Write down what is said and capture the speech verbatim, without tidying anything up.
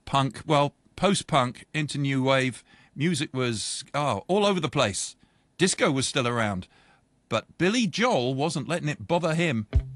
punk, well, post-punk into new wave. Music was oh, all over the place. Disco was still around. But Billy Joel wasn't letting it bother him.